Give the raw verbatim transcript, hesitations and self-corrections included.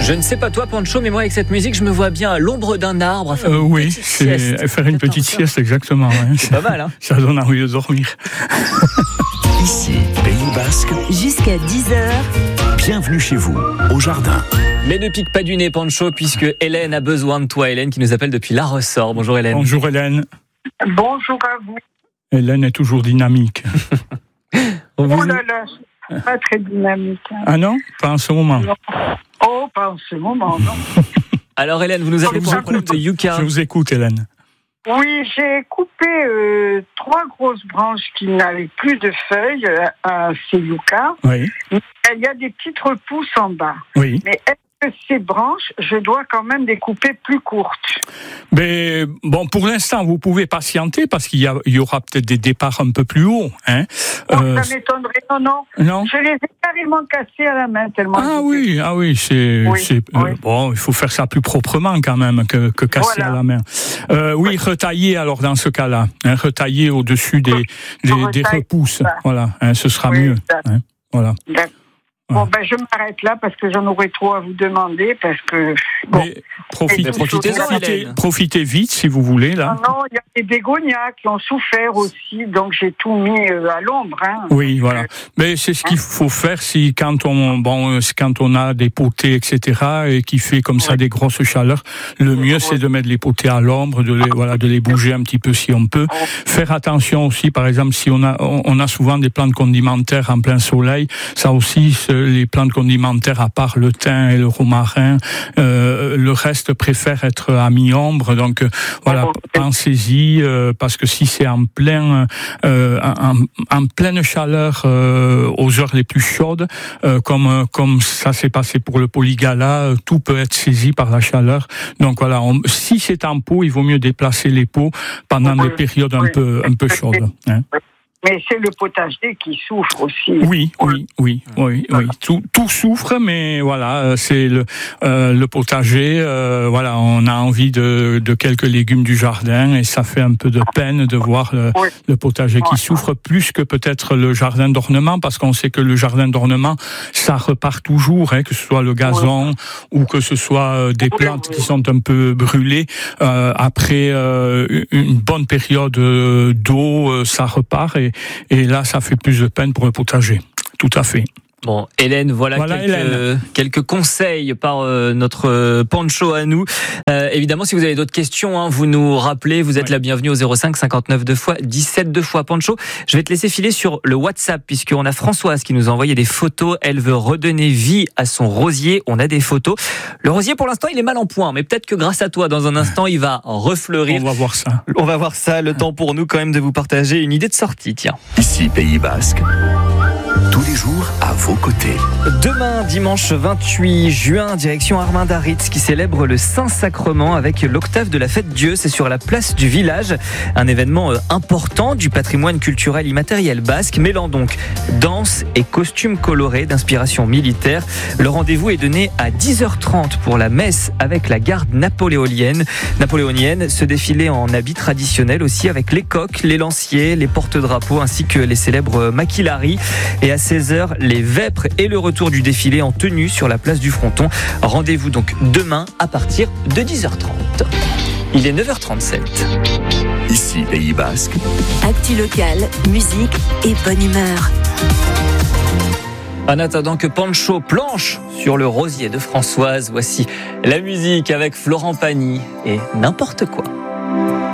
Je ne sais pas toi, Pancho, mais moi, avec cette musique, je me vois bien à l'ombre d'un arbre. À faire euh, une oui, petite c'est sieste. faire une petite Attends, sieste, exactement. Ouais. C'est pas mal, hein. Ça donne envie de dormir. Ici, Pays Basque, Jusqu'à dix heures. bienvenue chez vous, au jardin. Mais ne pique pas du nez, Pancho, puisque Hélène a besoin de toi. Hélène qui nous appelle depuis La Ressort. Bonjour Hélène. Bonjour Hélène. Bonjour à vous. Hélène est toujours dynamique. On vous- Oh là là, c'est pas très dynamique. hein. Ah non? Pas en ce moment. Non. Oh, pas en ce moment, non. Alors Hélène, vous nous Je appelez vous pour un problème de écoute. Yucca. Je vous écoute, Hélène. Oui, j'ai coupé euh, trois grosses branches qui n'avaient plus de feuilles euh, à ces yuccas. Oui, Il y a des petites repousses en bas. oui. Mais est-ce que ces branches, je dois quand même les couper plus courtes? Mais bon, pour l'instant, vous pouvez patienter parce qu'il y, a, il y aura peut-être des départs un peu plus hauts. Hein. Oh, Euh, ça m'étonnerait. Non, non. non. Je les ai carrément cassées à la main tellement. Ah elles oui, ah oui, c'est, Oui, c'est euh, oui. bon. Il faut faire ça plus proprement quand même que, que casser Voilà. à la main. Euh, oui, retailler alors dans ce cas-là, hein, retailler au-dessus des, des, des retaille, repousses. ça. Voilà, hein, ce sera Oui, mieux. ça. Hein, voilà. étaient- Bon, ben, je m'arrête là parce que j'en aurais trop à vous demander parce que. Bon. Mais profitez, Mais profitez-en, profitez, Hélène. profitez vite si vous voulez là. Ah non, il y a des bégonias qui ont souffert aussi, donc j'ai tout mis euh, à l'ombre. Hein. Oui, voilà. Mais c'est ce qu'il faut faire si quand on bon quand on a des potées et cetera et qui fait comme ça Oui. des grosses chaleurs, le mieux c'est de mettre les potées à l'ombre, de les voilà de les bouger un petit peu si on peut. Faire attention aussi, par exemple, si on a on on a souvent des plantes condimentaires en plein soleil, ça aussi ce- les plantes condimentaires à part le thym et le romarin, euh, le reste préfère être à mi-ombre. Donc euh, voilà, pensez-y euh, parce que si c'est en plein euh, en, en pleine chaleur euh, aux heures les plus chaudes, euh, comme euh, comme ça s'est passé pour le polygala, euh, tout peut être saisi par la chaleur. Donc voilà, on, si c'est en pot, il vaut mieux déplacer les pots pendant Oui. des périodes un Oui. peu un peu chaudes. Hein. Mais c'est le potager qui souffre aussi. Oui, oui, oui, oui, oui. Tout, tout souffre, mais voilà, euh, c'est le euh, le potager. Euh, voilà, on a envie de, de quelques légumes du jardin et ça fait un peu de peine de voir le, Oui. le potager qui Ouais. souffre plus que peut-être le jardin d'ornement, parce qu'on sait que le jardin d'ornement, ça repart toujours, hein, que ce soit le gazon ou que ce soit euh, des Oui, plantes oui. qui sont un peu brûlées. Euh, après euh, une bonne période euh, d'eau, euh, ça repart et Et là, ça fait plus de peine pour le potager. Tout à fait. Bon, Hélène, voilà, Voilà, quelques, Hélène. quelques conseils par euh, notre euh, Pancho à nous. Euh, évidemment, si vous avez d'autres questions, hein, vous nous rappelez, vous êtes Ouais. la bienvenue au zéro cinq cinquante-neuf deux fois dix-sept deux fois. Pancho, je vais te laisser filer sur le WhatsApp puisqu'on a Françoise qui nous a envoyé des photos. Elle veut redonner vie à son rosier. On a des photos. Le rosier, pour l'instant, il est mal en point, mais peut-être que grâce à toi, dans un instant, il va refleurir. On va voir ça. On va voir ça. Le temps pour nous quand même de vous partager une idée de sortie. Tiens. Ici, Pays Basque, tous les jours à vos côtés. Demain, dimanche vingt-huit juin, direction Armindaritz qui célèbre le Saint-Sacrement avec l'octave de la fête Dieu. C'est sur la place du village. Un événement euh, important du patrimoine culturel immatériel basque, mêlant donc danse et costumes colorés d'inspiration militaire. Le rendez-vous est donné à dix heures trente pour la messe avec la garde napoléonienne. Napoléonienne, ce défilé en habits traditionnels aussi avec les coqs, les lanciers, les porte-drapeaux ainsi que les célèbres maquillaries. Et à seize heures, les vêpres et le retour du défilé en tenue sur la place du Fronton. Rendez-vous donc demain à partir de dix heures trente. Il est neuf heures trente-sept. Ici, Pays Basque, Actu local, musique et bonne humeur. En attendant que Pancho planche sur le rosier de Françoise, voici la musique avec Florent Pagny et n'importe quoi.